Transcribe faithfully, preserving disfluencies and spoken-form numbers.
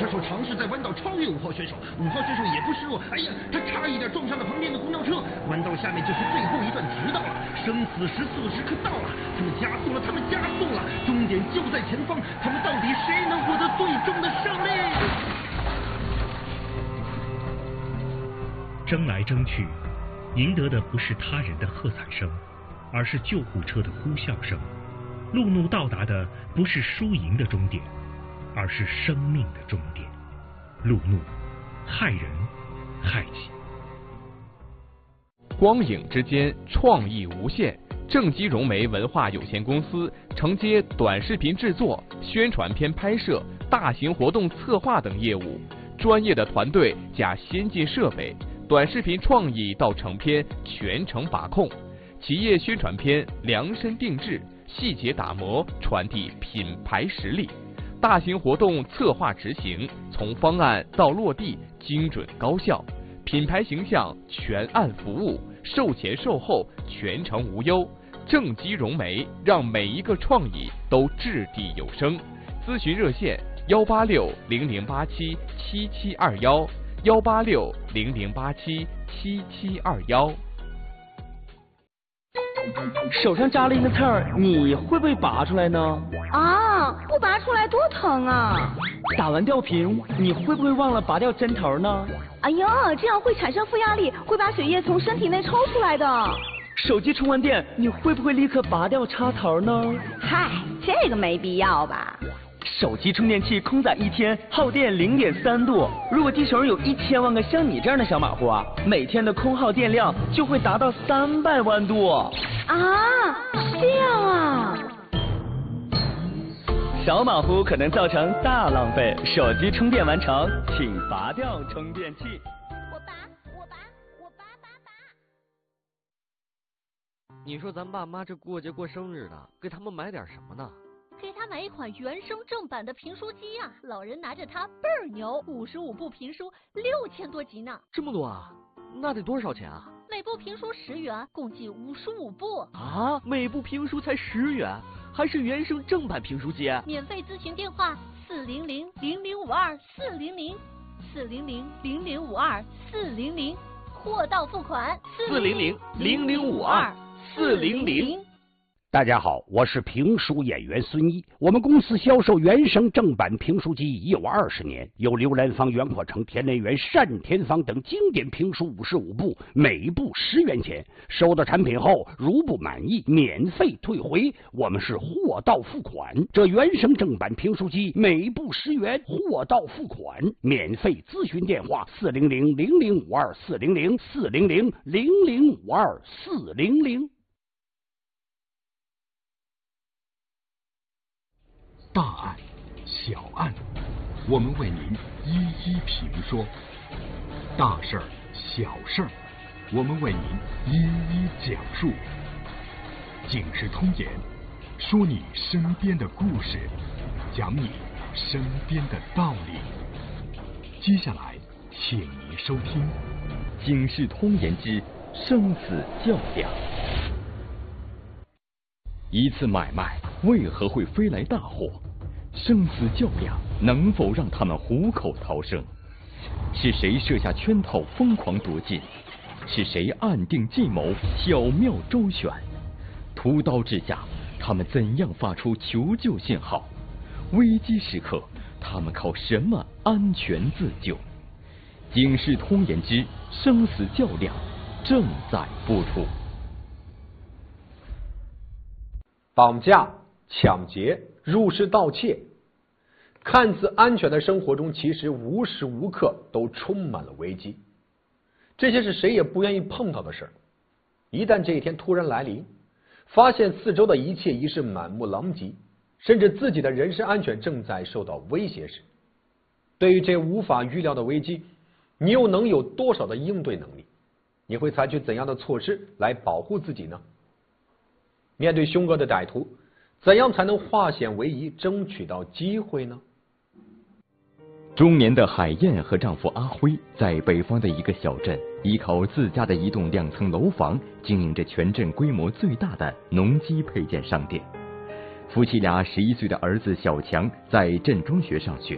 车手尝试在弯道超越五号选手，五号选手也不示弱，哎呀，他差一点撞上了旁边的公交车。弯道下面就是最后一段直道了，生死时速时刻到了，他们加速了，他们加速了，终点就在前方，他们到底谁能获得最终的胜利？ 争来争去，赢得的不是他人的喝彩声，而是救护车的呼啸声。路怒到达的不是输赢的终点，而是生命的终点。路怒，害人害己。 光影之间，创意无限。正基融媒文化有限公司承接短视频制作、宣传片拍摄、大型活动策划等业务，专业的团队加先进设备，短视频创意到成片全程把控，企业宣传片量身定制，细节打磨，传递品牌实力。大型活动策划执行，从方案到落地精准高效，品牌形象全案服务，售前售后全程无忧。正基融媒让每一个创意都掷地有声。咨询热线：幺八六零零八七七七二幺，幺八六零零八七七七二幺。 手上扎了一个刺儿，你会不会拔出来呢？ 啊，不拔出来多疼啊！ 打完吊瓶，你会不会忘了拔掉针头呢？ 哎呀，这样会产生负压力，会把血液从身体内抽出来的。 手机充完电，你会不会立刻拔掉插头呢？ 嗨，这个没必要吧。 手机充电器空载一天耗电零点三度，如果地球上有一千万个像你这样的小马虎啊，每天的空耗电量就会达到三百万度。 啊，这样啊。 小马虎可能造成大浪费，手机充电完成，请拔掉充电器。 我拔，我拔，我拔拔拔。 你说咱爸妈这过节过生日的，给他们买点什么呢？ 给他买一款原声正版的评书机啊，老人拿着它倍儿牛，五十五部评书，六千多集呢。 这么多啊？那得多少钱啊？ 每部评书十元，共计五十五部。 啊，每部评书才十元，还是原声正版评书机？ 免费咨询电话：四零零零零五二四零零，四零零零零五二四零零，货到付款。 四零零零零五二四零零。 大家好，我是评书演员孙一。我们公司销售原声正版评书机已有二十年，有刘兰芳、袁阔成、田连元、单田芳等经典评书五十五部，每部十元钱。收到产品后，如不满意，免费退回。我们是货到付款。这原声正版评书机每部十元，货到付款，免费咨询电话：四零零零零五二四零零，四零零零零五二四零零。 大案、小案，我们为您一一评说；大事儿、小事儿，我们为您一一讲述。警世通言，说你身边的故事，讲你身边的道理。接下来，请您收听 《警世通言之生死较量》。一次买卖为何会飞来大祸？生死较量能否让他们虎口逃生？是谁设下圈套疯狂夺金？是谁暗定计谋巧妙周旋？屠刀之下，他们怎样发出求救信号？危机时刻，他们靠什么安全自救？警世通言之生死较量正在播出。 绑架、抢劫、入室盗窃，看似安全的生活中，其实无时无刻都充满了危机。这些是谁也不愿意碰到的事儿。一旦这一天突然来临，发现四周的一切已是满目狼藉，甚至自己的人身安全正在受到威胁时，对于这无法预料的危机，你又能有多少的应对能力？你会采取怎样的措施来保护自己呢？面对凶恶的歹徒，怎样才能化险为夷，争取到机会呢？ 中年的海燕和丈夫阿辉在北方的一个小镇，依靠自家的一栋两层楼房，经营着全镇规模最大的农机配件商店。夫妻俩十一岁的儿子小强在镇中学上学，